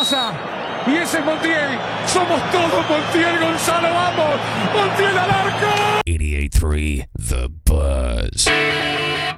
casa. Y ese es Montiel. Somos todos Montiel, Gonzalo. Vamos. Montiel al arco. 88.3 The